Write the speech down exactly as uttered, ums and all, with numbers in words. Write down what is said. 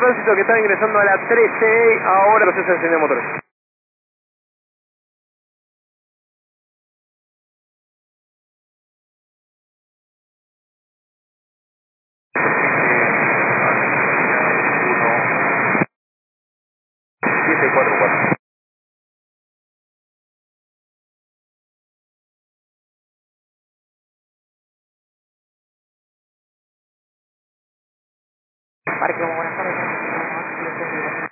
tránsito que estaba ingresando a la trece, ahora proceso de encendido de motores. siete cuatro cuatro. Parque, buenas tardes.